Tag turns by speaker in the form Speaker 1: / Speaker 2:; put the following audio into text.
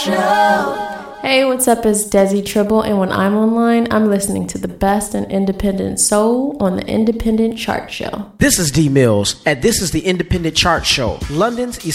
Speaker 1: Show. Hey, what's up? It's Desi Tribble, and when I'm online, I'm listening to the best in independent soul on the Independent Chart Show.
Speaker 2: This is D Mills, and this is the Independent Chart Show, London's